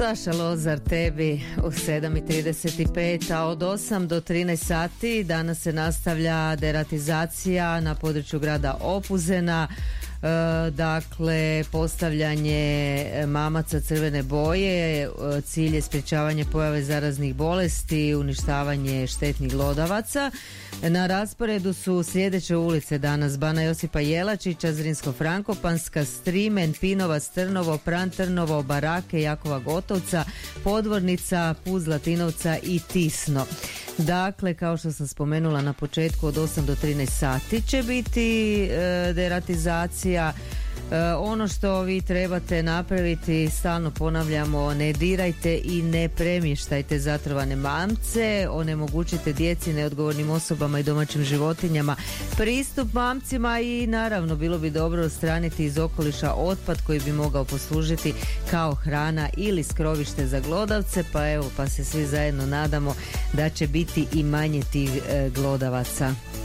Saša Lozar tebi u 7:35, a od 8 do 13 sati danas se nastavlja deratizacija na području grada Opuzena. Dakle, postavljanje mamaca crvene boje, cilj je sprječavanje pojave zaraznih bolesti, uništavanje štetnih glodavaca. Na rasporedu su sljedeće ulice danas: Bana Josipa Jelačića, Zrinsko-Frankopanska, Strimen, Pinovac, Trnovo, Pran Trnovo, Barake, Jakova Gotovca, Podvornica, Puz Latinovca i Tisno. Dakle, kao što sam spomenula na početku, od 8 do 13 sati će biti deratizacija. Ono što vi trebate napraviti, stalno ponavljamo, ne dirajte i ne premještajte zatrovane mamce, onemogućite djeci, neodgovornim osobama i domaćim životinjama pristup mamcima i naravno bilo bi dobro odstraniti iz okoliša otpad koji bi mogao poslužiti kao hrana ili skrovište za glodavce, pa se svi zajedno nadamo da će biti i manje tih glodavaca.